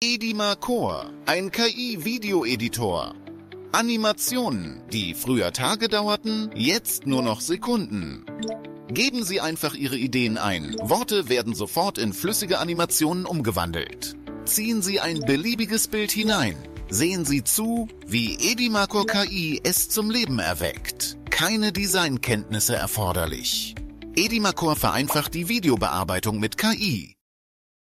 Edimacore, ein KI-Videoeditor. Animationen, die früher Tage dauerten, jetzt nur noch Sekunden. Geben Sie einfach Ihre Ideen ein. Worte werden sofort in flüssige Animationen umgewandelt. Ziehen Sie ein beliebiges Bild hinein. Sehen Sie zu, wie Edimacore KI es zum Leben erweckt. Keine Designkenntnisse erforderlich. Edimacore vereinfacht die Videobearbeitung mit KI.